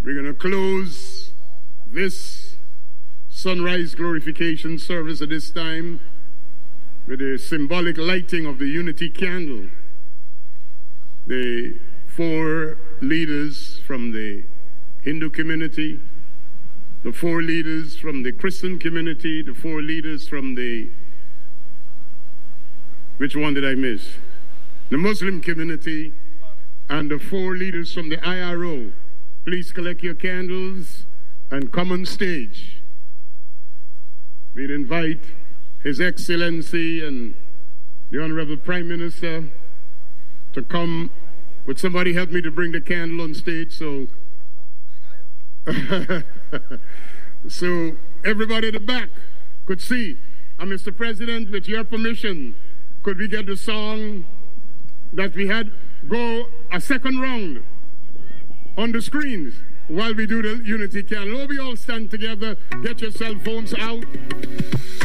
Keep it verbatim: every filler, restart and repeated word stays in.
We're going to close this sunrise glorification service at this time with a symbolic lighting of the unity candle. The four leaders from the Hindu community, the four leaders from the Christian community, the four leaders from the, which one did I miss? The Muslim community, and the four leaders from the I R O. Please collect your candles and come on stage. We'd invite His Excellency and the Honorable Prime Minister to come. Would somebody help me to bring the candle on stage so so everybody at the back could see. And Mister President, with your permission, could we get the song that we had go a second round on the screens while we do the unity candle? Oh, we all stand together. Get your cell phones out.